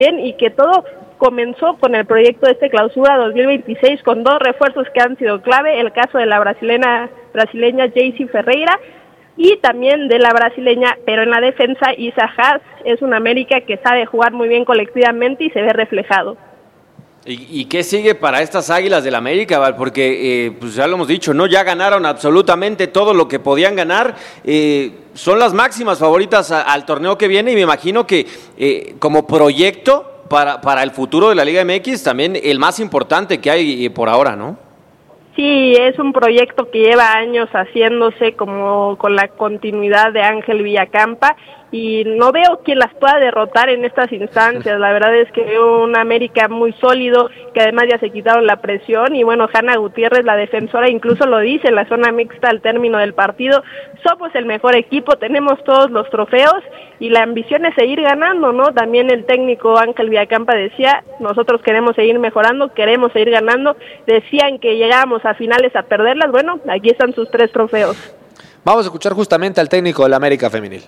bien y que todo comenzó con el proyecto de Clausura 2026 con 2 refuerzos que han sido clave, el caso de la brasileña Jaycee Ferreira y también de la brasileña, pero en la defensa Isa Haas. Es una América que sabe jugar muy bien colectivamente y se ve reflejado. ¿Y qué sigue para estas Águilas del América, Val? Porque pues ya lo hemos dicho, ¿no? Ya ganaron absolutamente todo lo que podían ganar. Son las máximas favoritas al torneo que viene y me imagino que como proyecto para el futuro de la Liga MX también el más importante que hay por ahora, ¿no? Sí, es un proyecto que lleva años haciéndose como con la continuidad de Ángel Villacampa y no veo quién las pueda derrotar en estas instancias. La verdad es que veo un América muy sólido, que además ya se quitaron la presión y bueno, Hanna Gutiérrez, la defensora, incluso lo dice en la zona mixta al término del partido: somos el mejor equipo, tenemos todos los trofeos y la ambición es seguir ganando, ¿no? También el técnico Ángel Villacampa decía: nosotros queremos seguir mejorando, queremos seguir ganando. Decían que llegábamos a finales a perderlas. Bueno, aquí están sus 3 trofeos. Vamos a escuchar justamente al técnico del América Femenil.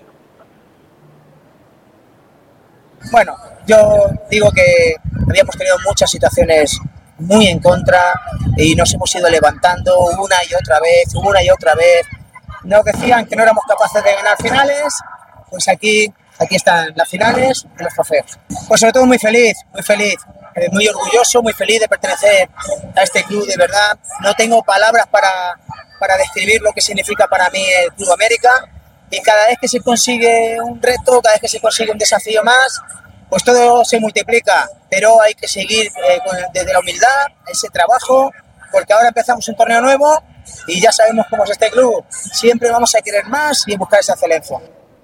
Bueno, yo digo que habíamos tenido muchas situaciones muy en contra y nos hemos ido levantando una y otra vez. Nos decían que no éramos capaces de ganar finales, pues aquí están las finales y los trofeos. Pues sobre todo muy feliz, muy orgulloso, muy feliz de pertenecer a este club, de verdad. No tengo palabras para describir lo que significa para mí el Club América. Y cada vez que se consigue un reto, cada vez que se consigue un desafío más, pues todo se multiplica, pero hay que seguir desde la humildad, ese trabajo, porque ahora empezamos un torneo nuevo y ya sabemos cómo es este club. Siempre vamos a querer más y buscar esa excelencia.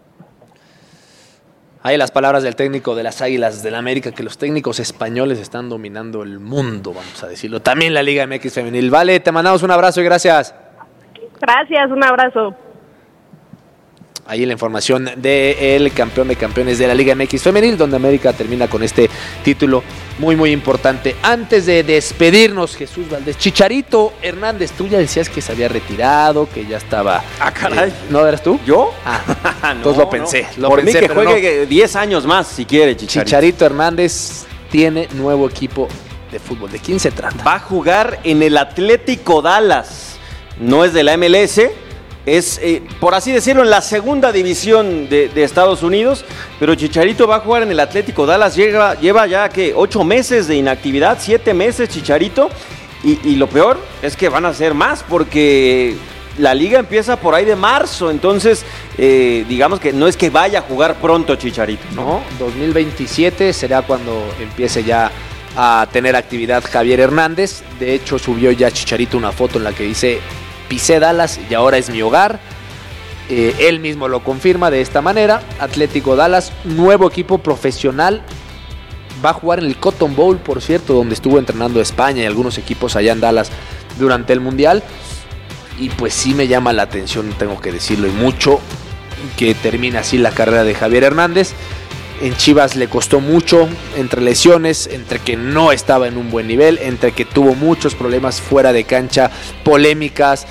Ahí las palabras del técnico de las Águilas del América, que los técnicos españoles están dominando el mundo, vamos a decirlo. También la Liga MX Femenil. Vale, te mandamos un abrazo y gracias. Gracias, un abrazo. Ahí la información del campeón de campeones de la Liga MX Femenil, donde América termina con este título muy, muy importante. Antes de despedirnos, Jesús Valdés, Chicharito Hernández, tú ya decías que se había retirado, que ya estaba... Ah, caray. ¿No eras tú? ¿Yo? No, entonces lo pensé. No. Por mí que juegue 10 años más, si quiere, Chicharito. Chicharito Hernández tiene nuevo equipo de fútbol. ¿De quién se trata? Va a jugar en el Atlético Dallas. No es de la MLS. Es, por así decirlo, en la segunda división de Estados Unidos, pero Chicharito va a jugar en el Atlético Dallas. Lleva ya, 8 meses de inactividad, 7 meses Chicharito, y lo peor es que van a ser más, porque la liga empieza por ahí de marzo, entonces digamos que no es que vaya a jugar pronto Chicharito. No, 2027 será cuando empiece ya a tener actividad Javier Hernández. De hecho, subió ya Chicharito una foto en la que dice: pisé Dallas y ahora es mi hogar. Él mismo lo confirma de esta manera. Atlético Dallas, nuevo equipo profesional. Va a jugar en el Cotton Bowl, por cierto, donde estuvo entrenando España y algunos equipos allá en Dallas durante el Mundial. Y pues sí me llama la atención, tengo que decirlo, y mucho, que termine así la carrera de Javier Hernández. En Chivas le costó mucho, entre lesiones, entre que no estaba en un buen nivel, entre que tuvo muchos problemas fuera de cancha, polémicas.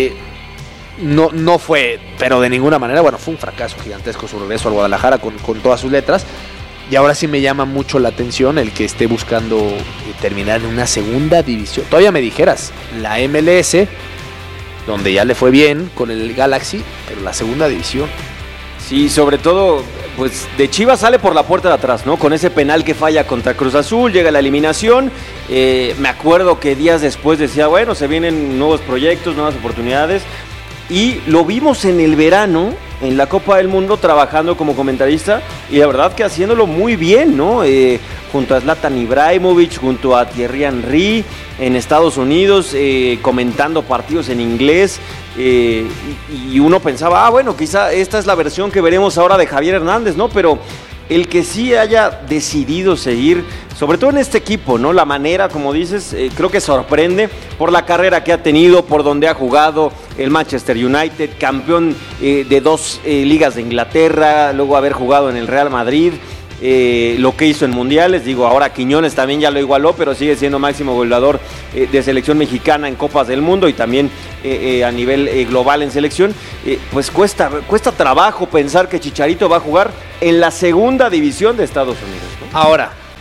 No fue, pero de ninguna manera, bueno, fue un fracaso gigantesco su regreso al Guadalajara con todas sus letras. Y ahora sí me llama mucho la atención el que esté buscando terminar en una segunda división. Todavía me dijeras, la MLS, donde ya le fue bien con el Galaxy, pero la segunda división. Sí, sobre todo, pues de Chivas sale por la puerta de atrás, ¿no? Con ese penal que falla contra Cruz Azul, llega la eliminación. Me acuerdo que días después decía, bueno, se vienen nuevos proyectos, nuevas oportunidades. Y lo vimos en el verano, en la Copa del Mundo, trabajando como comentarista. Y la verdad que haciéndolo muy bien, ¿no? Junto a Zlatan Ibrahimovic, junto a Thierry Henry, en Estados Unidos, comentando partidos en inglés. Y uno pensaba, bueno, quizá esta es la versión que veremos ahora de Javier Hernández, ¿no? Pero el que sí haya decidido seguir, sobre todo en este equipo, ¿no? La manera, como dices, creo que sorprende por la carrera que ha tenido, por donde ha jugado el Manchester United, campeón de 2 ligas de Inglaterra, luego haber jugado en el Real Madrid. Lo que hizo en mundiales, digo, ahora Quiñones también ya lo igualó, pero sigue siendo máximo goleador de selección mexicana en Copas del Mundo y también a nivel global en selección. Pues cuesta trabajo pensar que Chicharito va a jugar en la segunda división de Estados Unidos, ¿no? Ahora,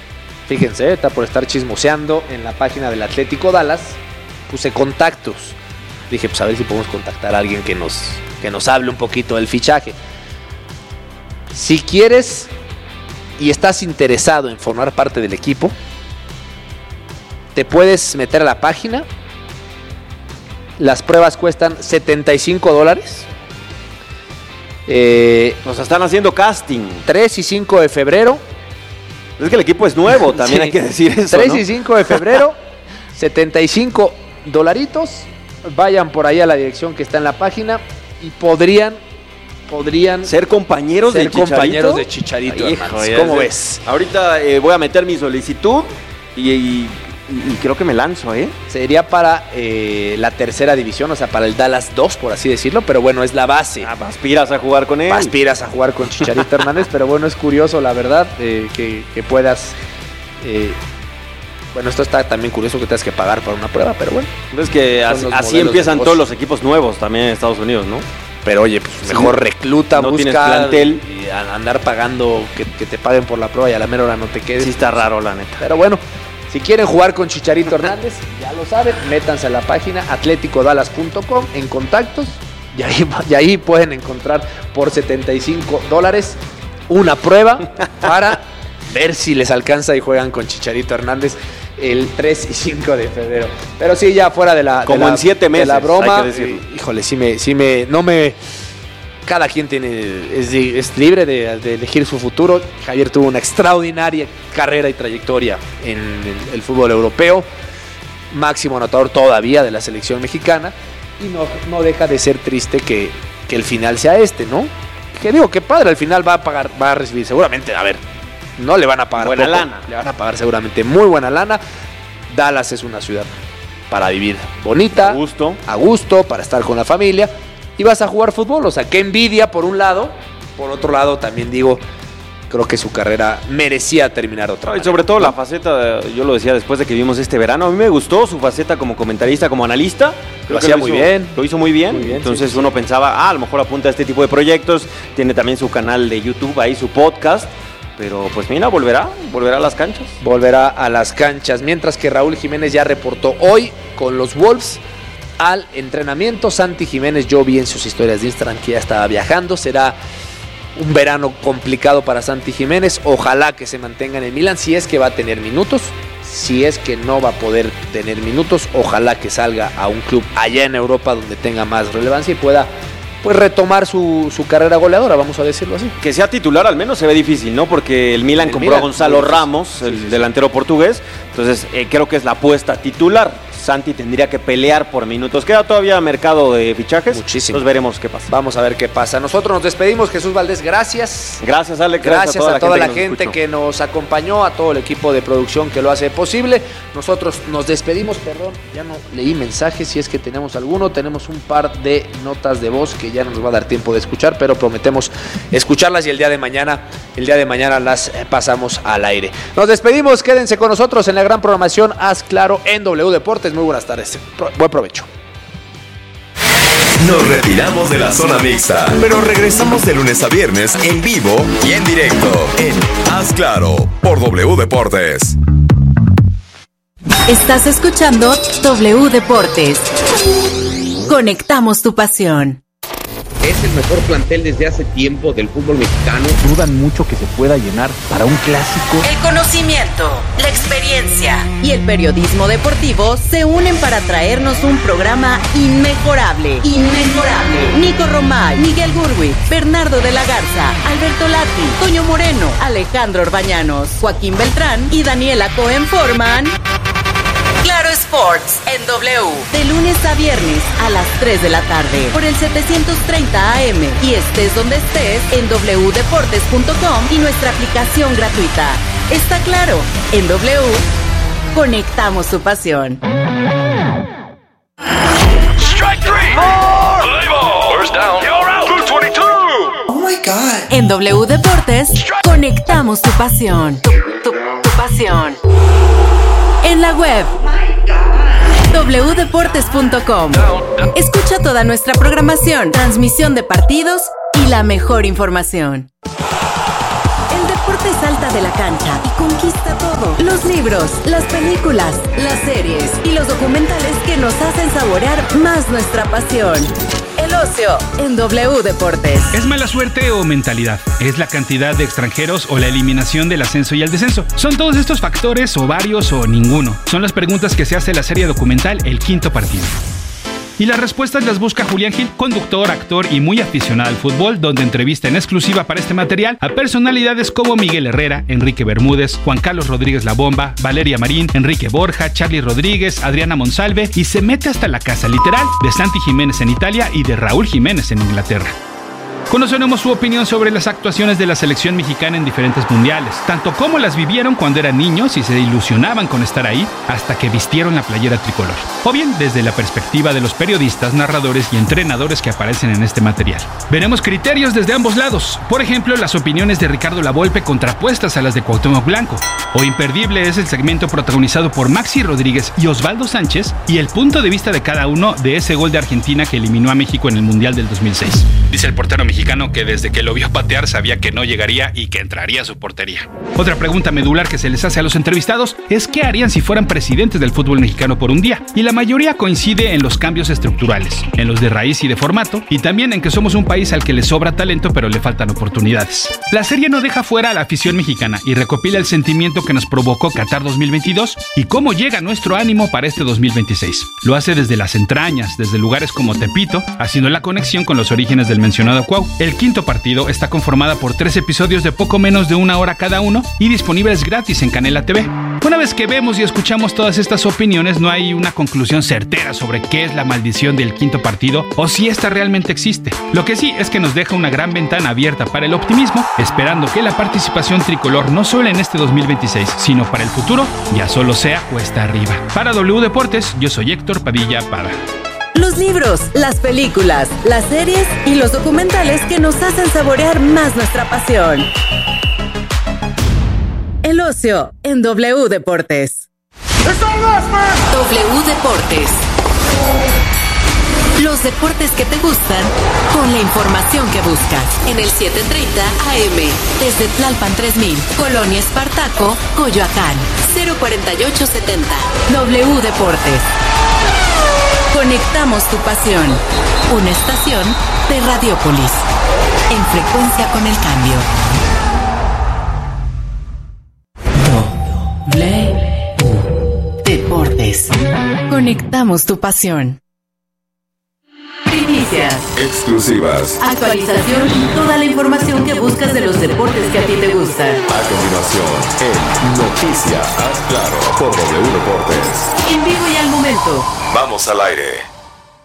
Fíjense, está por estar chismoseando en la página del Atlético Dallas. Puse contactos. Dije, pues a ver si podemos contactar a alguien que nos hable un poquito del fichaje. Si quieres y estás interesado en formar parte del equipo, te puedes meter a la página. Las pruebas cuestan $75. Nos están haciendo casting. 3 y 5 de febrero. Es que el equipo es nuevo, también Sí. hay que decir eso, 3 ¿no? y 5 de febrero, $75. Vayan por ahí a la dirección que está en la página y podrían Ser compañeros ser de Chicharito. compañeros de Chicharito. Hijo, Hernández. ya ¿Cómo sé. ves? Ahorita voy a meter mi solicitud y creo que me lanzo, ¿eh? Sería para la tercera división, o sea, para el Dallas 2, por así decirlo, pero bueno, es la base. Aspiras a jugar con él. Aspiras a jugar con Chicharito Hernández, pero bueno, es curioso, la verdad, que puedas... bueno, esto está también curioso que tengas que pagar para una prueba, pero bueno. Es que Son así, los así modelos empiezan de todos negocio. los equipos nuevos también en Estados Unidos, ¿no? Pero oye, pues Sí, mejor recluta, no tienes busca plantel. y andar pagando que te paguen por la prueba y a la mera hora no te quedes. Sí está raro, la neta. Pero bueno, si quieren jugar con Chicharito Hernández, ya lo saben, métanse a la página atleticodallas.com en contactos y ahí pueden encontrar por $75 una prueba para ver si les alcanza y juegan con Chicharito Hernández el 3 y 5 de febrero. Pero sí, ya fuera de la Como en 7 meses, de la broma, hay que decirlo. híjole, cada quien es libre de elegir su futuro. Javier tuvo una extraordinaria carrera y trayectoria en el fútbol europeo, máximo anotador todavía de la selección mexicana, y no deja de ser triste que el final sea este, ¿no? Que digo, que padre, al final va a recibir seguramente, a ver, no le van a pagar Buena poco, lana. le van a pagar seguramente muy buena lana. Dallas es una ciudad para vivir bonita, A a gusto, para estar con la familia, y vas a jugar fútbol. O sea, qué envidia por un lado. Por otro lado, también digo, creo que su carrera merecía terminar otra Y vez. sobre todo la faceta, yo lo decía después de que vimos este verano, a mí me gustó su faceta como comentarista, como analista. Creo que hacía muy bien. Lo hizo muy bien. Muy bien, Entonces sí. uno pensaba, a lo mejor apunta a este tipo de proyectos. Tiene también su canal de YouTube, ahí su podcast. Pero pues mira, volverá a las canchas. Volverá a las canchas. Mientras que Raúl Jiménez ya reportó hoy con los Wolves al entrenamiento. Santi Jiménez, yo vi en sus historias de Instagram que ya estaba viajando. Será un verano complicado para Santi Jiménez. Ojalá que se mantenga en el Milan, si es que va a tener minutos. Si es que no va a poder tener minutos, ojalá que salga a un club allá en Europa donde tenga más relevancia y pueda pues retomar su carrera goleadora, vamos a decirlo así. Que sea titular al menos se ve difícil, ¿no? Porque el Milan El compró Milan, a Gonzalo muy difícil. Ramos, el Sí. delantero portugués. Entonces creo que es la apuesta titular. Santi tendría que pelear por minutos. Queda todavía mercado de fichajes. Muchísimo. Entonces veremos qué pasa. Vamos a ver qué pasa. Nosotros nos despedimos. Jesús Valdés, gracias. Gracias, Alex. Gracias a toda la nos gente escuchó. que nos acompañó, a todo el equipo de producción que lo hace posible. Nosotros nos despedimos, perdón, ya no leí mensajes, si es que tenemos alguno. Tenemos un par de notas de voz que ya no nos va a dar tiempo de escuchar, pero prometemos escucharlas y el día de mañana las pasamos al aire. Nos despedimos, quédense con nosotros en la gran programación Haz Claro en W Deportes. Muy buenas tardes, buen provecho. Nos retiramos de la zona mixta, pero regresamos de lunes a viernes en vivo y en directo en Haz Claro por W Deportes. Estás escuchando W Deportes. Conectamos tu pasión. Es el mejor plantel desde hace tiempo del fútbol mexicano. Dudan mucho que se pueda llenar para un clásico. El conocimiento, la experiencia y el periodismo deportivo se unen para traernos un programa inmejorable. Nico Romal, Miguel Gurwitz, Bernardo de la Garza, Alberto Lati, Toño Moreno, Alejandro Orbañanos, Joaquín Beltrán y Daniela Cohen forman Claro Sports en W, de lunes a viernes a las 3 de la tarde por el 730 AM y estés donde estés en wdeportes.com y nuestra aplicación gratuita. Está claro, en W conectamos tu pasión. Strike three. Play ball. First down. You're out. Blue 22. En W Deportes conectamos tu pasión. Tu pasión. En la web wdeportes.com. Escucha toda nuestra programación, transmisión de partidos y la mejor información. El deporte parte salta de la cancha y conquista todo. Los libros, las películas, las series y los documentales que nos hacen saborear más nuestra pasión. El ocio en W Deportes. ¿Es mala suerte o mentalidad? ¿Es la cantidad de extranjeros o la eliminación del ascenso y el descenso? ¿Son todos estos factores o varios o ninguno? Son las preguntas que se hace la serie documental El Quinto Partido. Y las respuestas las busca Julián Gil, conductor, actor y muy aficionado al fútbol, donde entrevista en exclusiva para este material a personalidades como Miguel Herrera, Enrique Bermúdez, Juan Carlos Rodríguez La Bomba, Valeria Marín, Enrique Borja, Charly Rodríguez, Adriana Monsalve y se mete hasta la casa literal de Santi Jiménez en Italia y de Raúl Jiménez en Inglaterra. Conoceremos su opinión sobre las actuaciones de la selección mexicana en diferentes mundiales, tanto como las vivieron cuando eran niños y se ilusionaban con estar ahí hasta que vistieron la playera tricolor, o bien desde la perspectiva de los periodistas, narradores y entrenadores que aparecen en este material. Veremos criterios desde ambos lados, por ejemplo, las opiniones de Ricardo Lavolpe contrapuestas a las de Cuauhtémoc Blanco, o imperdible es el segmento protagonizado por Maxi Rodríguez y Osvaldo Sánchez y el punto de vista de cada uno de ese gol de Argentina que eliminó a México en el Mundial del 2006. Dice el portero mexicano que desde que lo vio patear sabía que no llegaría y que entraría a su portería. Otra pregunta medular que se les hace a los entrevistados es ¿qué harían si fueran presidentes del fútbol mexicano por un día? Y la mayoría coincide en los cambios estructurales, en los de raíz y de formato, y también en que somos un país al que le sobra talento pero le faltan oportunidades. La serie no deja fuera a la afición mexicana y recopila el sentimiento que nos provocó Qatar 2022 y cómo llega nuestro ánimo para este 2026. Lo hace desde las entrañas, desde lugares como Tepito, haciendo la conexión con los orígenes del mencionado Cuau. El Quinto Partido está conformada por 3 episodios de poco menos de 1 hora cada uno y disponibles gratis en Canela TV. Una vez que vemos y escuchamos todas estas opiniones, no hay una conclusión certera sobre qué es la maldición del Quinto Partido o si esta realmente existe. Lo que sí es que nos deja una gran ventana abierta para el optimismo, esperando que la participación tricolor no solo en este 2026, sino para el futuro, ya solo sea cuesta arriba. Para W Deportes, yo soy Héctor Padilla Pada. Los libros, las películas, las series y los documentales que nos hacen saborear más nuestra pasión. El ocio en W Deportes. W Deportes. Los deportes que te gustan con la información que buscas. En el 730 AM. Desde Tlalpan 3000, Colonia Espartaco, Coyoacán. 04870. W Deportes. Conectamos tu pasión. Una estación de Radiopolis. En frecuencia con el cambio. W Deportes. Conectamos tu pasión. Primicias. Exclusivas. Actualización y toda la información que buscas de los deportes que a ti te gustan. A continuación, en Noticias Haz Claro por W Deportes. En vivo y al momento. Vamos al aire.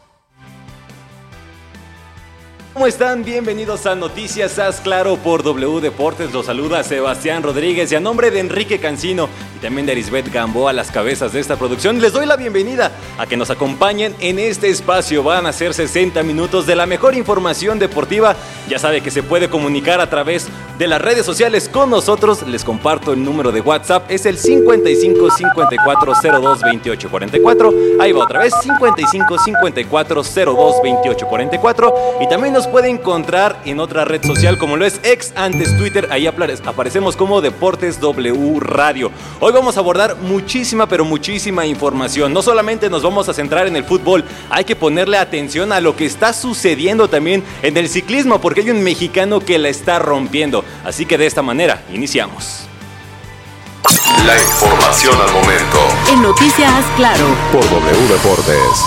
¿Cómo están? Bienvenidos a Noticias Haz Claro por W Deportes. Los saluda Sebastián Rodríguez y a nombre de Enrique Cancino y también de Arisbet Gamboa a las cabezas de esta producción, les doy la bienvenida a que nos acompañen en este espacio. Van a ser 60 minutos de la mejor información deportiva. Ya sabe que se puede comunicar a través de las redes sociales con nosotros. Les comparto el número de WhatsApp, es el 55 54 02 28 44. Ahí va otra vez, 55 54 02 28 44. Y también nos puede encontrar en otra red social como lo es X, antes Twitter. Ahí aparecemos como Deportes W Radio. Hoy vamos a abordar muchísima, pero muchísima información. No solamente nos vamos a centrar en el fútbol, hay que ponerle atención a lo que está sucediendo también en el ciclismo, porque hay un mexicano que la está rompiendo. Así que de esta manera, iniciamos. La información al momento. En Noticias Claro Por W Deportes.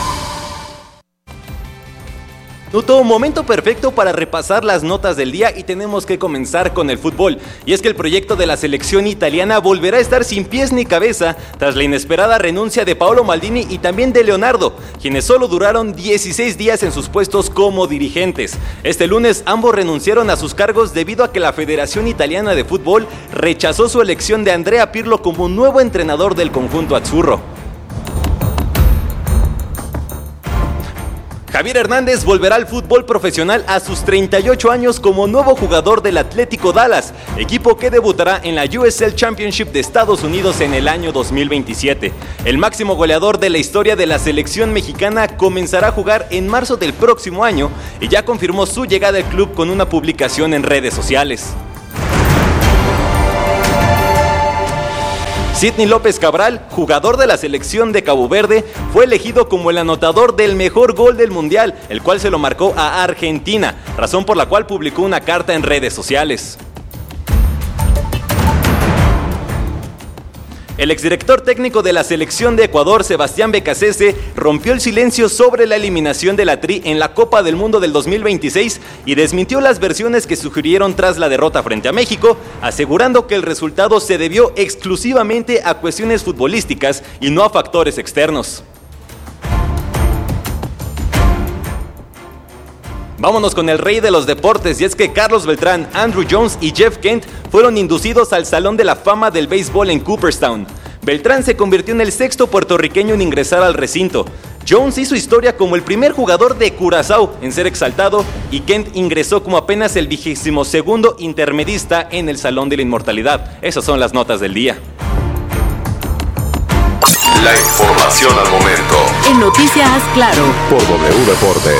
Momento perfecto para repasar las notas del día y tenemos que comenzar con el fútbol. Y es que el proyecto de la selección italiana volverá a estar sin pies ni cabeza tras la inesperada renuncia de Paolo Maldini y también de Leonardo, quienes solo duraron 16 días en sus puestos como dirigentes. Este lunes ambos renunciaron a sus cargos debido a que la Federación Italiana de Fútbol rechazó su elección de Andrea Pirlo como nuevo entrenador del conjunto azzurro. Javier Hernández volverá al fútbol profesional a sus 38 años como nuevo jugador del Atlético Dallas, equipo que debutará en la USL Championship de Estados Unidos en el año 2027. El máximo goleador de la historia de la selección mexicana comenzará a jugar en marzo del próximo año y ya confirmó su llegada al club con una publicación en redes sociales. Sidney López Cabral, jugador de la selección de Cabo Verde, fue elegido como el anotador del mejor gol del Mundial, el cual se lo marcó a Argentina, razón por la cual publicó una carta en redes sociales. El exdirector técnico de la selección de Ecuador, Sebastián Becasese, rompió el silencio sobre la eliminación de la Tri en la Copa del Mundo del 2026 y desmintió las versiones que sugirieron tras la derrota frente a México, asegurando que el resultado se debió exclusivamente a cuestiones futbolísticas y no a factores externos. Vámonos con el rey de los deportes, y es que Carlos Beltrán, Andrew Jones y Jeff Kent fueron inducidos al Salón de la Fama del Béisbol en Cooperstown. Beltrán se convirtió en el sexto puertorriqueño en ingresar al recinto. Jones hizo historia como el primer jugador de Curazao en ser exaltado, y Kent ingresó como apenas el 22º intermedista en el Salón de la Inmortalidad. Esas son las notas del día. La información al momento. En Noticias Claro. Por W Deportes.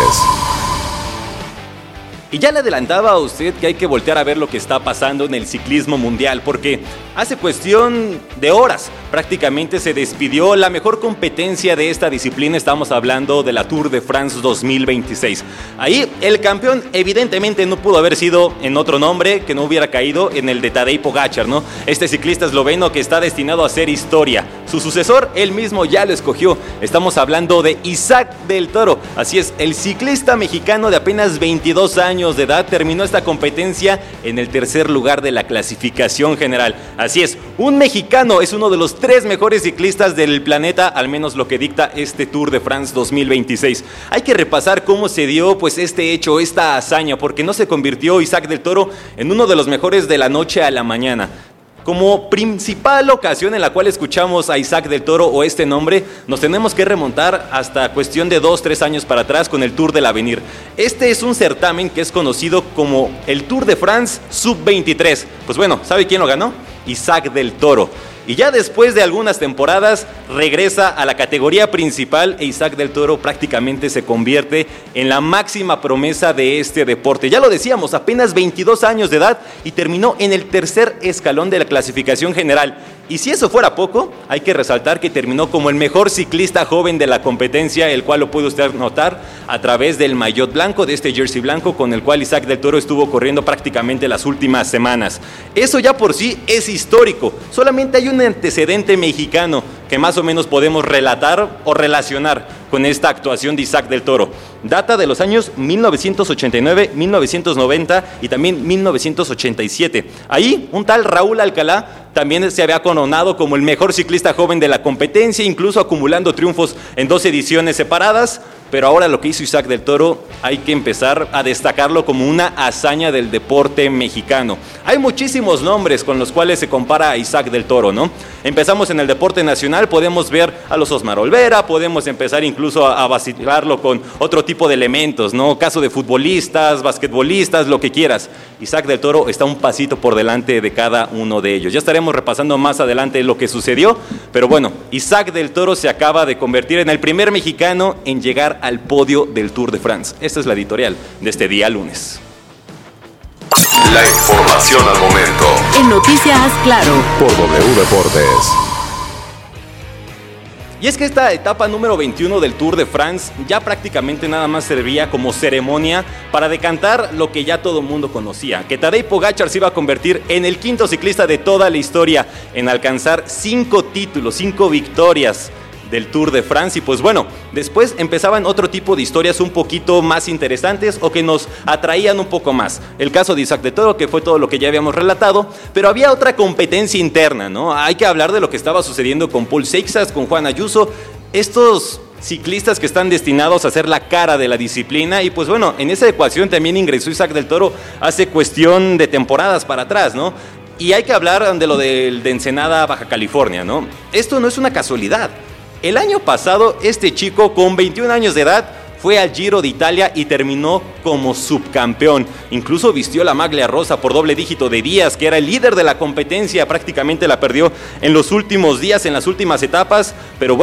Y ya le adelantaba a usted que hay que voltear a ver lo que está pasando en el ciclismo mundial, porque hace cuestión de horas prácticamente se despidió la mejor competencia de esta disciplina. Estamos hablando de la Tour de France 2026. Ahí el campeón evidentemente no pudo haber sido en otro nombre que no hubiera caído en el de Tadej Pogačar, ¿no? Este ciclista esloveno que está destinado a hacer historia. Su sucesor, él mismo ya lo escogió. Estamos hablando de Isaac del Toro. Así es, el ciclista mexicano de apenas 22 años de edad terminó esta competencia en el tercer lugar de la clasificación general. Así es, un mexicano es uno de los 3 mejores ciclistas del planeta, al menos lo que dicta este Tour de France 2026. Hay que repasar cómo se dio pues este hecho, esta hazaña, porque no se convirtió Isaac del Toro en uno de los mejores de la noche a la mañana. Como principal ocasión en la cual escuchamos a Isaac del Toro o este nombre, nos tenemos que remontar hasta cuestión de 2-3 años para atrás con el Tour del Avenir. Este es un certamen que es conocido como el Tour de France Sub-23. Pues bueno, ¿sabe quién lo ganó? Isaac del Toro. Y ya después de algunas temporadas regresa a la categoría principal e Isaac del Toro prácticamente se convierte en la máxima promesa de este deporte. Ya lo decíamos, apenas 22 años de edad y terminó en el tercer escalón de la clasificación general. Y si eso fuera poco, hay que resaltar que terminó como el mejor ciclista joven de la competencia, el cual lo puede usted notar a través del maillot blanco, de este jersey blanco con el cual Isaac del Toro estuvo corriendo prácticamente las últimas semanas. Eso ya por sí es histórico. Solamente hay un antecedente mexicano que más o menos podemos relatar o relacionar con esta actuación de Isaac del Toro. Data de los años 1989, 1990 y también 1987. Ahí un tal Raúl Alcalá también se había coronado como el mejor ciclista joven de la competencia, incluso acumulando triunfos en 2 ediciones separadas. Pero ahora lo que hizo Isaac del Toro hay que empezar a destacarlo como una hazaña del deporte mexicano. Hay muchísimos nombres con los cuales se compara a Isaac del Toro, ¿no? Empezamos en el deporte nacional, podemos ver a los Osmar Olvera, podemos empezar incluso a vacilarlo con otro tipo de elementos, ¿no? Caso de futbolistas, basquetbolistas, lo que quieras. Isaac del Toro está un pasito por delante de cada uno de ellos. Ya estaremos repasando más adelante lo que sucedió, pero bueno, Isaac del Toro se acaba de convertir en el primer mexicano en llegar al podio del Tour de France. Esta es la editorial de este día lunes. La información al momento. En Noticias Claro. Por W Deportes. Y es que esta etapa número 21 del Tour de France ya prácticamente nada más servía como ceremonia para decantar lo que ya todo el mundo conocía, que Tadej Pogačar se iba a convertir en el 5º ciclista de toda la historia en alcanzar 5 títulos, 5 victorias del Tour de France. Y pues bueno, después empezaban otro tipo de historias un poquito más interesantes o que nos atraían un poco más. El caso de Isaac del Toro, que fue todo lo que ya habíamos relatado, pero había otra competencia interna, ¿no? Hay que hablar de lo que estaba sucediendo con Paul Seixas, con Juan Ayuso, estos ciclistas que están destinados a ser la cara de la disciplina. Y pues bueno, en esa ecuación también ingresó Isaac del Toro hace cuestión de temporadas para atrás, ¿no? Y hay que hablar de lo de Ensenada, Baja California, ¿no? Esto no es una casualidad. El año pasado, este chico con 21 años de edad fue al Giro de Italia y terminó como subcampeón. Incluso vistió la maglia rosa por doble dígito de Díaz, que era el líder de la competencia. Prácticamente la perdió en los últimos días, en las últimas etapas. Pero bueno,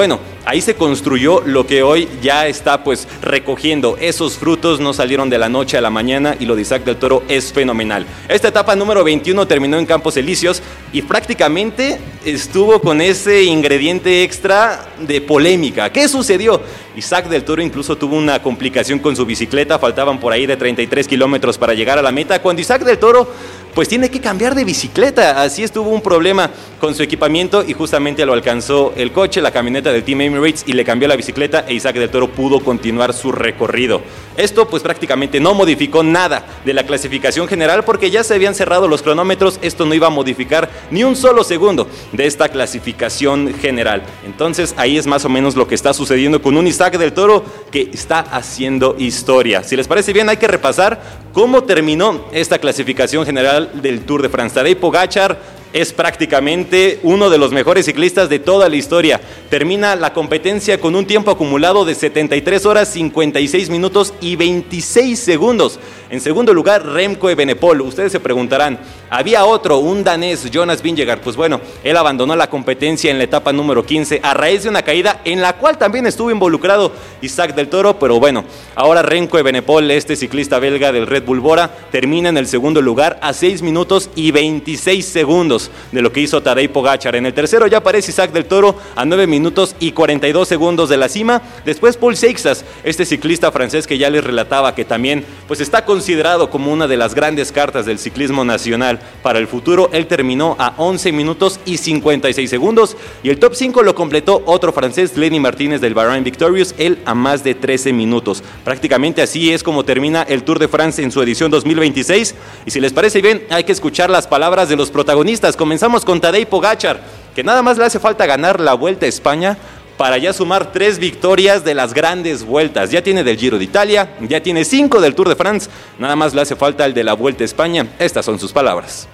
ahí se construyó lo que hoy ya está pues recogiendo. Esos frutos no salieron de la noche a la mañana y lo de Isaac del Toro es fenomenal. Esta etapa número 21 terminó en Campos Elíseos y prácticamente estuvo con ese ingrediente extra de polémica. ¿Qué sucedió? Isaac del Toro incluso tuvo una complicación con su bicicleta, faltaban por ahí de 33 kilómetros para llegar a la meta, cuando Isaac del Toro pues tiene que cambiar de bicicleta. Así estuvo un problema con su equipamiento y justamente lo alcanzó el coche, la camioneta del Team Emirates, y le cambió la bicicleta e Isaac del Toro pudo continuar su recorrido. Esto pues prácticamente no modificó nada de la clasificación general porque ya se habían cerrado los cronómetros. Esto no iba a modificar ni un solo segundo de esta clasificación general. Entonces ahí es más o menos lo que está sucediendo con un Isaac del Toro que está haciendo historia. Si les parece bien, hay que repasar cómo terminó esta clasificación general del Tour de France. Tadej Pogačar es prácticamente uno de los mejores ciclistas de toda la historia. Termina la competencia con un tiempo acumulado de 73 horas, 56 minutos y 26 segundos. En segundo lugar, Remco Evenepoel. Ustedes se preguntarán, ¿había otro, un danés, Jonas Vingegaard? Pues bueno, él abandonó la competencia en la etapa número 15 a raíz de una caída en la cual también estuvo involucrado Isaac del Toro, pero bueno, ahora Remco Evenepoel, este ciclista belga del Red Bull Bora, termina en el segundo lugar a 6 minutos y 26 segundos de lo que hizo Tadej Pogačar. En el tercero ya aparece Isaac del Toro a 9 minutos y 42 segundos de la cima. Después Paul Seixas, este ciclista francés que ya les relataba que también pues está considerado como una de las grandes cartas del ciclismo nacional para el futuro. Él terminó a 11 minutos y 56 segundos y el top 5 lo completó otro francés, Lenny Martínez del Bahrain Victorious, él a más de 13 minutos. Prácticamente así es como termina el Tour de France en su edición 2026 y si les parece bien hay que escuchar las palabras de los protagonistas. Comenzamos con Tadej Pogačar, que nada más le hace falta ganar la Vuelta a España para ya sumar 3 victorias de las grandes vueltas. Ya tiene del Giro de Italia, ya tiene 5 del Tour de France, nada más le hace falta el de la Vuelta a España. Estas son sus palabras.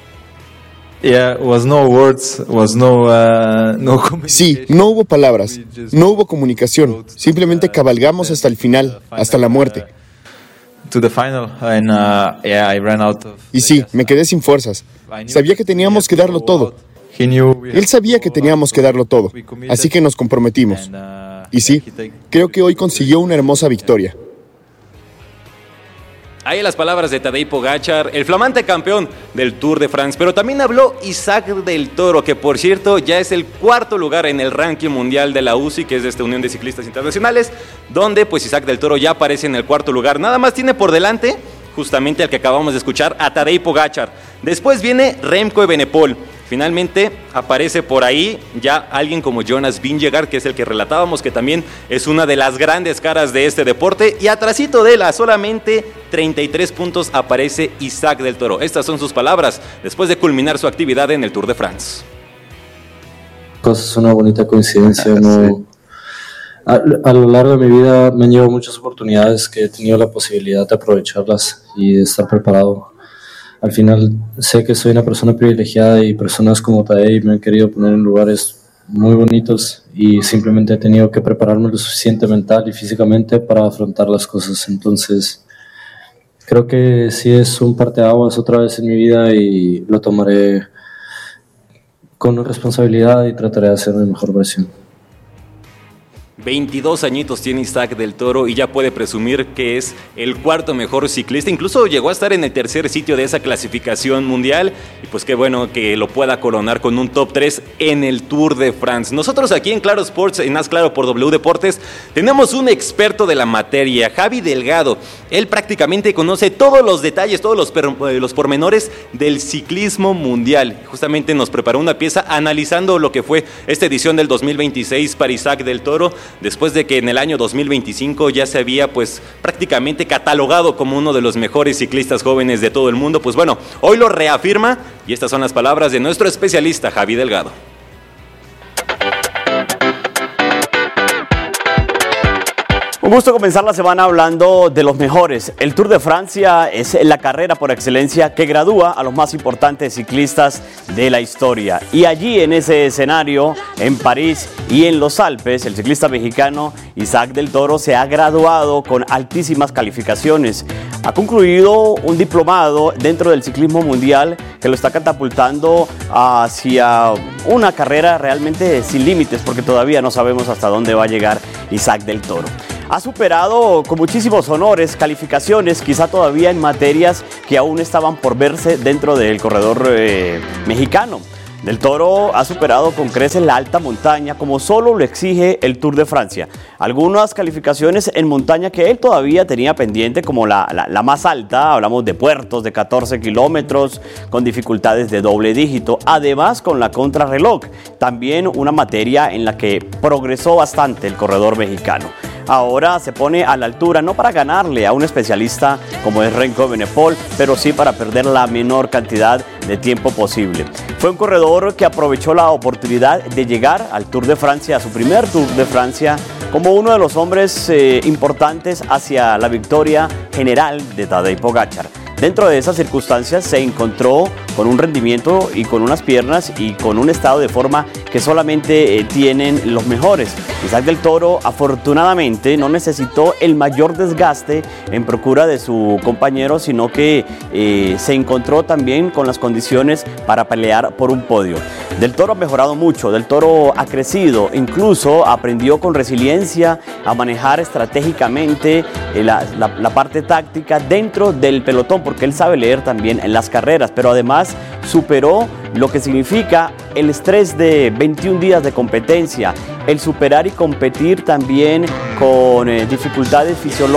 Sí, no hubo palabras, no hubo comunicación, simplemente cabalgamos hasta el final, hasta la muerte. Y sí, me quedé sin fuerzas. Sabía que teníamos que darlo todo. Él sabía que teníamos que darlo todo, así que nos comprometimos. Y sí, creo que hoy consiguió una hermosa victoria. Ahí las palabras de Tadej Pogačar, el flamante campeón del Tour de France, pero también habló Isaac del Toro, que por cierto ya es el 4º lugar en el ranking mundial de la UCI, que es de esta Unión de Ciclistas Internacionales, donde pues Isaac del Toro ya aparece en el 4º lugar. Nada más tiene por delante justamente al que acabamos de escuchar, a Tadej Pogačar. Después viene Remco Evenepoel. Finalmente aparece por ahí ya alguien como Jonas Vingegaard, que es el que relatábamos, que también es una de las grandes caras de este deporte. Y atrasito de él, a solamente 33 puntos, aparece Isaac del Toro. Estas son sus palabras después de culminar su actividad en el Tour de France. Es una bonita coincidencia, ¿no? A lo largo de mi vida me han llevado muchas oportunidades que he tenido la posibilidad de aprovecharlas y de estar preparado. Al final sé que soy una persona privilegiada y personas como Tadej me han querido poner en lugares muy bonitos y simplemente he tenido que prepararme lo suficiente mental y físicamente para afrontar las cosas. Entonces creo que sí es un parteaguas otra vez en mi vida y lo tomaré con responsabilidad y trataré de hacer mi mejor versión. 22 añitos tiene Isaac del Toro y ya puede presumir que es el 4º mejor ciclista. Incluso llegó a estar en el 3er sitio de esa clasificación mundial. Y pues qué bueno que lo pueda coronar con un top 3 en el Tour de France. Nosotros aquí en Claro Sports, en Haz Claro por W Deportes, tenemos un experto de la materia, Javi Delgado. Él prácticamente conoce todos los detalles, todos los pormenores del ciclismo mundial. Justamente nos preparó una pieza analizando lo que fue esta edición del 2026 para Isaac del Toro, después de que en el año 2025 ya se había pues prácticamente catalogado como uno de los mejores ciclistas jóvenes de todo el mundo. Pues bueno, hoy lo reafirma y estas son las palabras de nuestro especialista Javi Delgado. Un gusto comenzar la semana hablando de los mejores. El Tour de Francia es la carrera por excelencia que gradúa a los más importantes ciclistas de la historia. Y allí en ese escenario, en París y en los Alpes, el ciclista mexicano Isaac del Toro se ha graduado con altísimas calificaciones. ha concluido un diplomado dentro del ciclismo mundial que lo está catapultando hacia una carrera realmente sin límites, porque todavía no sabemos hasta dónde va a llegar Isaac del Toro. Ha superado con muchísimos honores, calificaciones, quizá todavía en materias que aún estaban por verse dentro del corredor mexicano. Del Toro ha superado con creces la alta montaña, como solo lo exige el Tour de Francia. Algunas calificaciones en montaña que él todavía tenía pendiente, como la más alta, hablamos de puertos de 14 kilómetros, con dificultades de doble dígito, además con la contrarreloj, también una materia en la que progresó bastante el corredor mexicano. Ahora se pone a la altura, no para ganarle a un especialista como es Remco Evenepoel, pero sí para perder la menor cantidad de tiempo posible. Fue un corredor que aprovechó la oportunidad de llegar al Tour de Francia, a su primer Tour de Francia, como uno de los hombres importantes hacia la victoria general de Tadej Pogačar. Dentro de esas circunstancias se encontró con un rendimiento y con unas piernas y con un estado de forma que solamente tienen los mejores. Isaac del Toro afortunadamente no necesitó el mayor desgaste en procura de su compañero, sino que se encontró también con las condiciones para pelear por un podio. Del Toro ha mejorado mucho, Del Toro ha crecido, incluso aprendió con resiliencia a manejar estratégicamente la parte táctica dentro del pelotón, porque él sabe leer también en las carreras, pero además superó lo que significa el estrés de 21 días de competencia, el superar y competir también con dificultades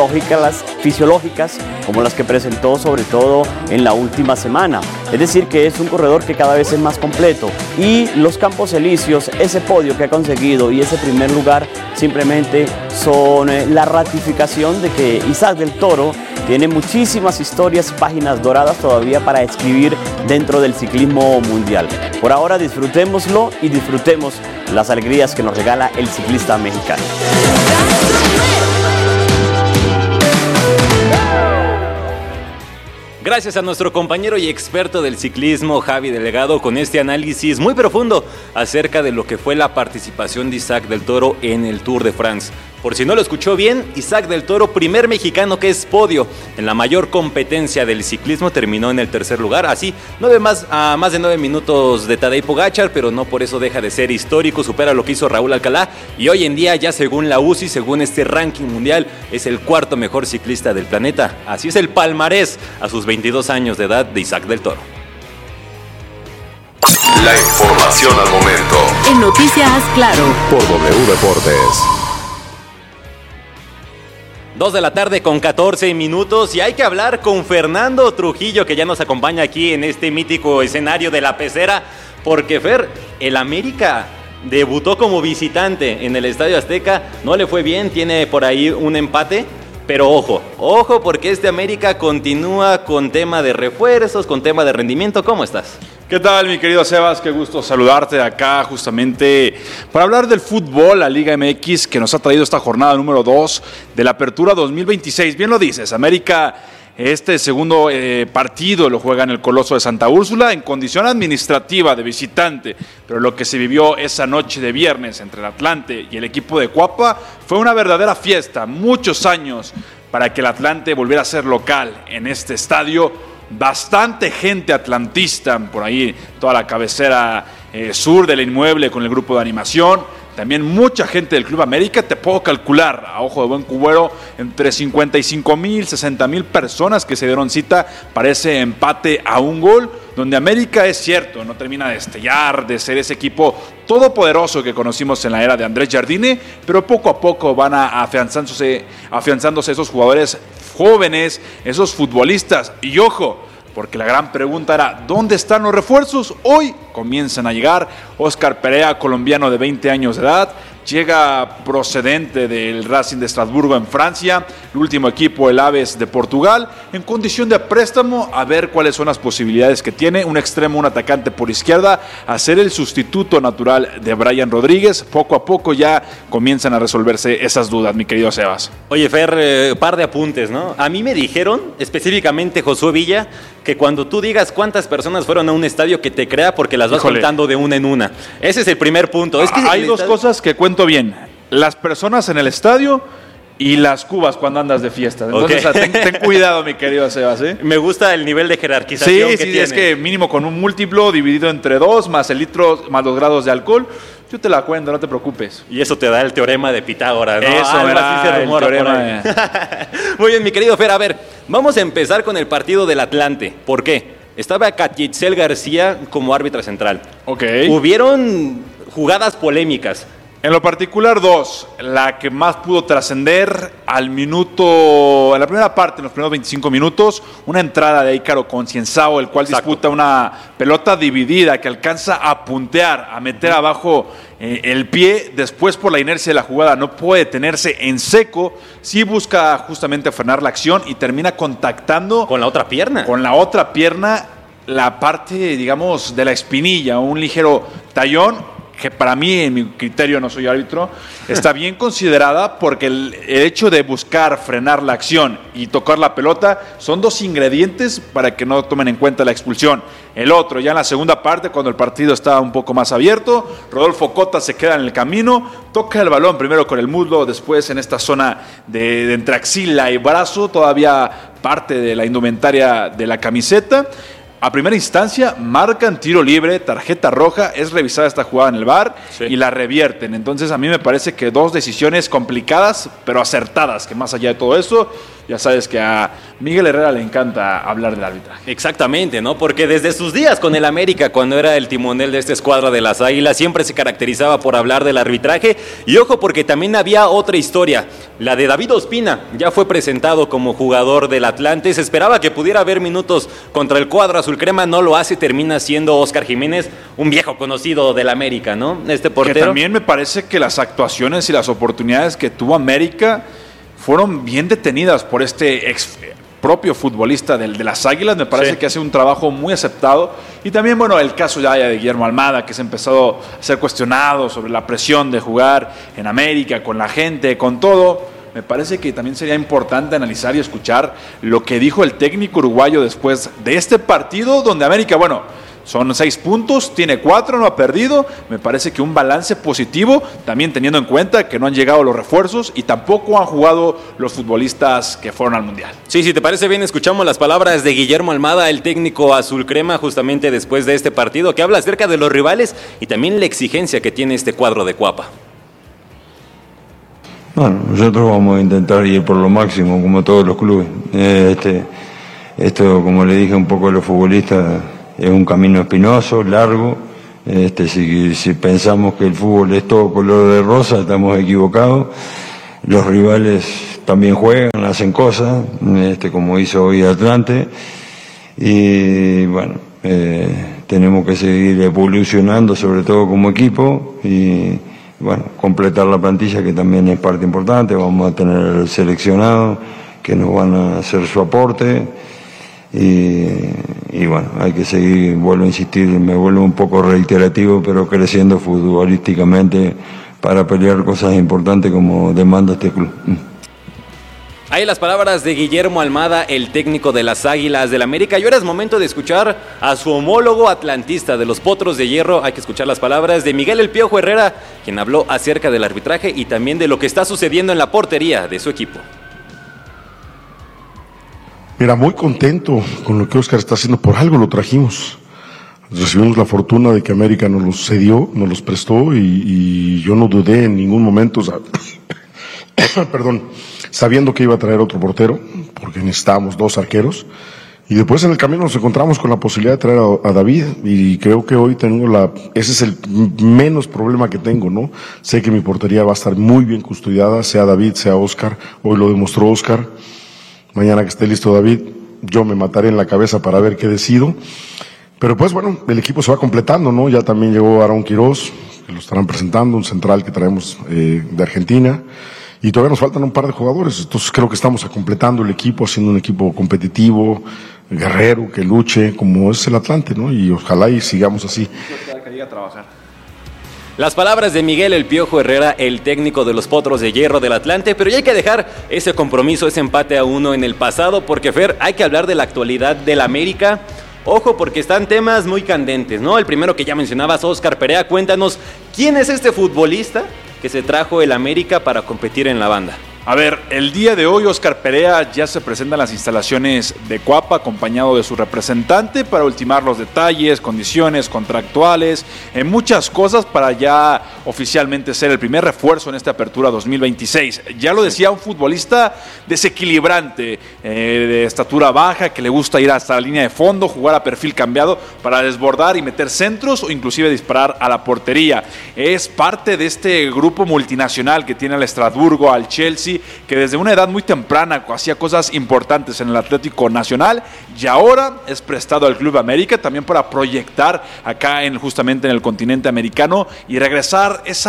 fisiológicas como las que presentó sobre todo en la última semana. Es decir, que es un corredor que cada vez es más completo, y los Campos Elíseos, ese podio que ha conseguido y ese primer lugar simplemente son la ratificación de que Isaac del Toro tiene muchísimas historias, páginas doradas todavía para escribir dentro del ciclismo mundial. Por ahora disfrutémoslo y disfrutemos las alegrías que nos regala el ciclista mexicano. Gracias a nuestro compañero y experto del ciclismo, Javi Delgado, con este análisis muy profundo acerca de lo que fue la participación de Isaac del Toro en el Tour de France. Por si no lo escuchó bien, Isaac del Toro, primer mexicano que es podio en la mayor competencia del ciclismo, terminó en el tercer lugar, así, a más de 9 minutos de Tadej Pogačar, pero no por eso deja de ser histórico, supera lo que hizo Raúl Alcalá, y hoy en día ya según la UCI, según este ranking mundial, es el cuarto mejor ciclista del planeta. Así es el palmarés a sus 22 años de edad de Isaac del Toro. La información al momento. En Noticias Claro. Por W Deportes. 2 de la tarde con 14 minutos y hay que hablar con Fernando Trujillo, que ya nos acompaña aquí en este mítico escenario de La Pecera, porque Fer, el América debutó como visitante en el Estadio Azteca, no le fue bien, tiene por ahí un empate, pero ojo, porque este América continúa con tema de refuerzos, con tema de rendimiento. ¿Cómo estás? ¿Qué tal, mi querido Sebas? Qué gusto saludarte acá justamente para hablar del fútbol, la Liga MX, que nos ha traído esta jornada número 2 de la Apertura 2026. Bien lo dices, América, este segundo partido lo juega en el Coloso de Santa Úrsula en condición administrativa de visitante, pero lo que se vivió esa noche de viernes entre el Atlante y el equipo de Cuapa fue una verdadera fiesta. Muchos años para que el Atlante volviera a ser local en este estadio. Bastante gente atlantista, por ahí toda la cabecera sur del inmueble con el grupo de animación. También mucha gente del Club América, te puedo calcular, a ojo de buen cubero, entre 55,000, 60,000 personas que se dieron cita para ese empate a un gol, donde América, es cierto, no termina de destellar, de ser ese equipo todopoderoso que conocimos en la era de Andrés Jardine, pero poco a poco van afianzándose esos jugadores jóvenes, esos futbolistas. Y ojo, porque la gran pregunta era, ¿dónde están los refuerzos? Hoy comienzan a llegar. Óscar Perea, colombiano de 20 años de edad, llega procedente del Racing de Estrasburgo en Francia, el último equipo, el Aves de Portugal, en condición de préstamo, a ver cuáles son las posibilidades que tiene. Un extremo, un atacante por izquierda, a ser el sustituto natural de Brian Rodríguez. Poco a poco ya comienzan a resolverse esas dudas, mi querido Sebas. Oye, Fer, par de apuntes, ¿no? A mí me dijeron, específicamente Josué Villa, que cuando tú digas cuántas personas fueron a un estadio, que te crea porque las vas contando de una en una. Ese es el primer punto. Es que hay dos cosas que cuento bien. Las personas en el estadio y las cubas cuando andas de fiesta. Entonces, ten cuidado, mi querido Sebas, ¿eh? Me gusta el nivel de jerarquización que tiene. Sí, es que mínimo con un múltiplo dividido entre 2, más el litro, más los grados de alcohol. Yo te la cuento, no te preocupes. Y eso te da el teorema de Pitágoras, ¿no? Eso algo era así se rumora el por ahí. Muy bien, mi querido Fer, a ver, vamos a empezar con el partido del Atlante. ¿Por qué? Estaba Catitzel García como árbitra central. Ok. Hubieron jugadas polémicas. En lo particular, 2. La que más pudo trascender al minuto, en la primera parte, en los primeros 25 minutos, una entrada de Ícaro Concienzao, el cual disputa una pelota dividida que alcanza a puntear, a meter abajo el pie. Después, por la inercia de la jugada, no puede tenerse en seco. Sí busca justamente frenar la acción y termina contactando con la otra pierna. Con la otra pierna, la parte, digamos, de la espinilla, un ligero tallón, que para mí, en mi criterio, no soy árbitro, está bien considerada porque el hecho de buscar frenar la acción y tocar la pelota son 2 ingredientes para que no tomen en cuenta la expulsión. El otro, ya en la segunda parte, cuando el partido está un poco más abierto, Rodolfo Cota se queda en el camino, toca el balón primero con el muslo, después en esta zona de entre axila y brazo, todavía parte de la indumentaria de la camiseta. A primera instancia, marcan tiro libre, tarjeta roja, es revisada esta jugada en el VAR y la revierten. Entonces, a mí me parece que 2 decisiones complicadas, pero acertadas, que más allá de todo eso, ya sabes que a Miguel Herrera le encanta hablar del arbitraje. Exactamente, ¿no? Porque desde sus días con el América, cuando era el timonel de esta escuadra de las Águilas, siempre se caracterizaba por hablar del arbitraje. Y ojo, porque también había otra historia, la de David Ospina. Ya fue presentado como jugador del Atlante, se esperaba que pudiera haber minutos contra el cuadro azul crema, no lo hace, termina siendo Óscar Jiménez, un viejo conocido del América, ¿no? Este portero. Que también me parece que las actuaciones y las oportunidades que tuvo América fueron bien detenidas por este propio futbolista de las Águilas. Me parece que hace un trabajo muy aceptado. Y también, bueno, el caso ya de Guillermo Almada, que se ha empezado a ser cuestionado sobre la presión de jugar en América, con la gente, con todo. Me parece que también sería importante analizar y escuchar lo que dijo el técnico uruguayo después de este partido, donde América, bueno, son 6 puntos, tiene 4, no ha perdido. Me parece que un balance positivo, también teniendo en cuenta que no han llegado los refuerzos y tampoco han jugado los futbolistas que fueron al Mundial. Sí, si te parece bien, escuchamos las palabras de Guillermo Almada, el técnico azul crema, justamente después de este partido, que habla acerca de los rivales y también la exigencia que tiene este cuadro de Cuapa. Bueno, nosotros vamos a intentar ir por lo máximo, como todos los clubes. Esto, como le dije un poco a los futbolistas, es un camino espinoso, largo. Si pensamos que el fútbol es todo color de rosa, estamos equivocados. Los rivales también juegan, hacen cosas, como hizo hoy Atlante. Y bueno, tenemos que seguir evolucionando, sobre todo como equipo, y bueno, completar la plantilla, que también es parte importante. Vamos a tener el seleccionado, que nos van a hacer su aporte. Y bueno, hay que seguir, vuelvo a insistir, me vuelvo un poco reiterativo, pero creciendo futbolísticamente para pelear cosas importantes como demanda este club. Ahí las palabras de Guillermo Almada, el técnico de las Águilas del América. Y ahora es momento de escuchar a su homólogo atlantista de los Potros de Hierro. Hay que escuchar las palabras de Miguel El Piojo Herrera, quien habló acerca del arbitraje y también de lo que está sucediendo en la portería de su equipo. Mira, muy contento con lo que Óscar está haciendo, por algo lo trajimos. Recibimos la fortuna de que América nos los cedió, nos los prestó y yo no dudé en ningún momento, sabiendo que iba a traer otro portero, porque necesitábamos 2 arqueros. Y después en el camino nos encontramos con la posibilidad de traer a David, y creo que hoy tengo ese es el menos problema que tengo, ¿no? Sé que mi portería va a estar muy bien custodiada, sea David, sea Óscar. Hoy lo demostró Óscar. Mañana que esté listo David, yo me mataré en la cabeza para ver qué decido. Pero pues bueno, el equipo se va completando, ¿no? Ya también llegó Aarón Quirós, que lo estarán presentando, un central que traemos de Argentina. Y todavía nos faltan un par de jugadores. Entonces creo que estamos completando el equipo, haciendo un equipo competitivo, guerrero, que luche, como es el Atlante, ¿no? Y ojalá y sigamos así. Las palabras de Miguel El Piojo Herrera, el técnico de los Potros de Hierro del Atlante, pero ya hay que dejar ese compromiso, ese empate a 1 en el pasado, porque Fer, hay que hablar de la actualidad del América. Ojo, porque están temas muy candentes, ¿no? El primero que ya mencionabas, Óscar Perea, cuéntanos, ¿quién es este futbolista que se trajo el América para competir en la banda? A ver, el día de hoy Óscar Perea ya se presenta en las instalaciones de Cuapa acompañado de su representante para ultimar los detalles, condiciones contractuales, muchas cosas para ya oficialmente ser el primer refuerzo en esta apertura 2026. Ya lo decía, un futbolista desequilibrante, de estatura baja, que le gusta ir hasta la línea de fondo, jugar a perfil cambiado para desbordar y meter centros o inclusive disparar a la portería. Es parte de este grupo multinacional que tiene al Estrasburgo, al Chelsea, que desde una edad muy temprana hacía cosas importantes en el Atlético Nacional y ahora es prestado al Club América también para proyectar acá justamente en el continente americano y regresar ese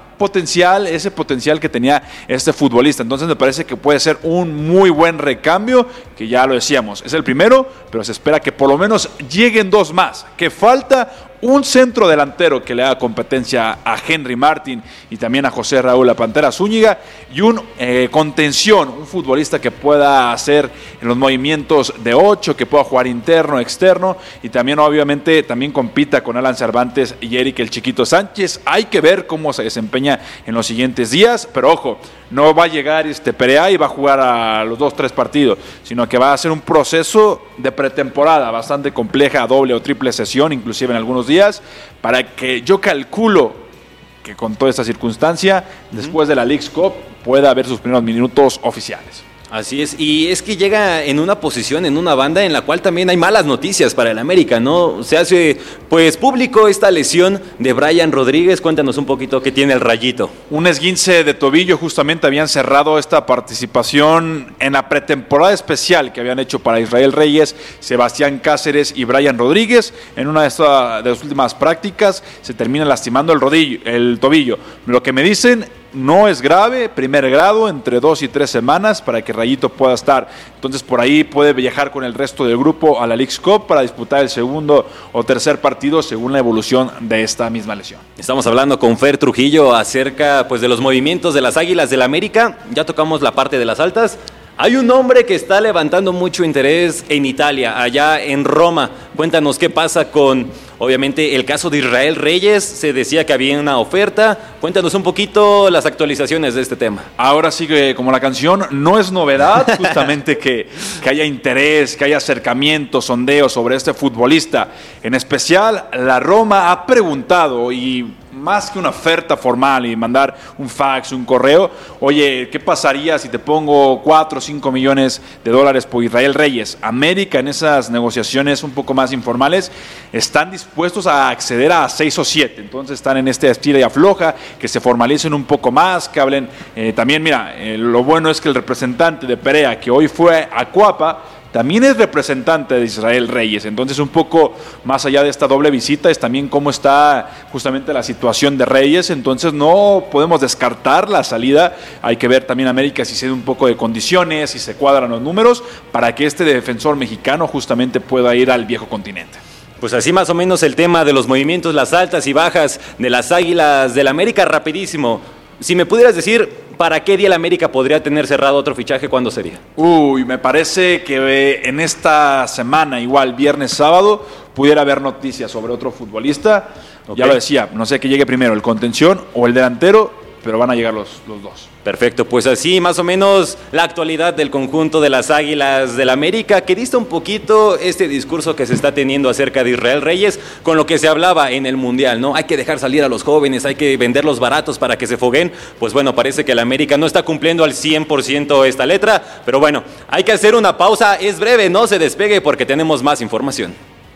potencial que tenía este futbolista. Entonces me parece que puede ser un muy buen recambio, que ya lo decíamos, es el primero, pero se espera que por lo menos lleguen dos más, que falta un centro delantero que le haga competencia a Henry Martin y también a José Raúl La Pantera Zúñiga, y un contención, un futbolista que pueda hacer en los movimientos de 8, que pueda jugar interno, externo, y también obviamente también compita con Alan Cervantes y Eric el Chiquito Sánchez. Hay que ver cómo se desempeña en los siguientes días, pero ojo, no va a llegar Perea y va a jugar a los 2-3 partidos, sino que va a ser un proceso de pretemporada bastante compleja, doble o triple sesión, inclusive en algunos días, para que yo calculo que con toda esta circunstancia, después de la Leagues Cup, pueda haber sus primeros minutos oficiales. Así es, y es que llega en una posición, en una banda en la cual también hay malas noticias para el América, ¿no? Se hace pues público esta lesión de Brian Rodríguez. Cuéntanos un poquito qué tiene el Rayito. Un esguince de tobillo, justamente habían cerrado esta participación en la pretemporada especial que habían hecho para Israel Reyes, Sebastián Cáceres y Brian Rodríguez. En una de las últimas prácticas se termina lastimando el tobillo. Lo que me dicen, no es grave, primer grado, entre 2 y 3 semanas para que Rayito pueda estar. Entonces por ahí puede viajar con el resto del grupo a la Leagues Cup para disputar el segundo o tercer partido según la evolución de esta misma lesión. Estamos hablando con Fer Trujillo acerca pues de los movimientos de las Águilas del América. Ya tocamos la parte de las altas. Hay un hombre que está levantando mucho interés en Italia, allá en Roma. Cuéntanos qué pasa con, obviamente, el caso de Israel Reyes. Se decía que había una oferta. Cuéntanos un poquito las actualizaciones de este tema. Ahora sí que, como la canción, no es novedad justamente que haya interés, que haya acercamiento, sondeo sobre este futbolista. En especial, la Roma ha preguntado, y más que una oferta formal y mandar un fax, un correo, oye, ¿qué pasaría si te pongo 4 o 5 millones de dólares por Israel Reyes? América, en esas negociaciones un poco más informales, están dispuestos a acceder a 6 o 7. Entonces están en este estira y afloja, que se formalicen un poco más, que hablen. También, mira, lo bueno es que el representante de Perea, que hoy fue a Cuapa, también es representante de Israel Reyes. Entonces, un poco más allá de esta doble visita, es también cómo está justamente la situación de Reyes. Entonces, no podemos descartar la salida. Hay que ver también América si se da un poco de condiciones, si se cuadran los números, para que este defensor mexicano justamente pueda ir al viejo continente. Pues así más o menos el tema de los movimientos, las altas y bajas de las Águilas del América. Rapidísimo, si me pudieras decir, ¿para qué día el América podría tener cerrado otro fichaje? ¿Cuándo sería? Me parece que en esta semana, igual viernes, sábado, pudiera haber noticias sobre otro futbolista. Okay. Ya lo decía, no sé qué llegue primero, el contención o el delantero, pero van a llegar los dos. Perfecto, pues así más o menos la actualidad del conjunto de las Águilas del América, que dista un poquito este discurso que se está teniendo acerca de Israel Reyes con lo que se hablaba en el Mundial, ¿no? Hay que dejar salir a los jóvenes, hay que venderlos baratos para que se foguen. Pues bueno, parece que el América no está cumpliendo al 100% esta letra, pero bueno, hay que hacer una pausa, es breve, no se despegue porque tenemos más información.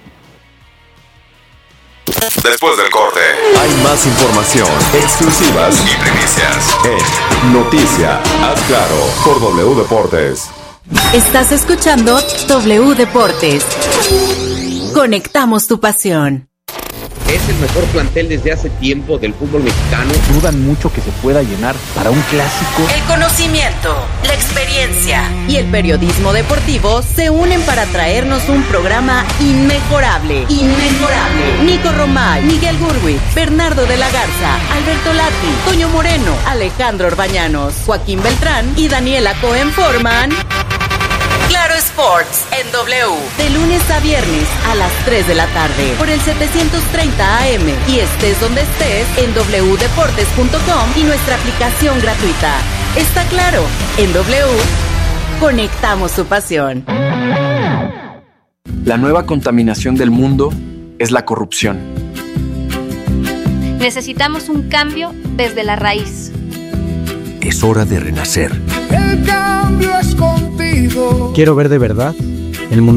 Después del corte, hay más información, exclusivas y primicias en Noticia, haz claro, por W Deportes. Estás escuchando W Deportes. Conectamos tu pasión. Es el mejor plantel desde hace tiempo del fútbol mexicano. Dudan mucho que se pueda llenar para un clásico. El conocimiento, la experiencia y el periodismo deportivo se unen para traernos un programa inmejorable. Nico Romay, Miguel Gurwitz, Bernardo de la Garza, Alberto Lati, Toño Moreno, Alejandro Orbañanos, Joaquín Beltrán y Daniela Cohen forman Claro Sports en W, de lunes a viernes a las 3 de la tarde por el 730 AM y estés donde estés en wdeportes.com y nuestra aplicación gratuita. Está claro, en W conectamos tu pasión. La nueva contaminación del mundo es la corrupción. Necesitamos un cambio desde la raíz. Es hora de renacer. El cambio es contigo. Quiero ver de verdad el mundo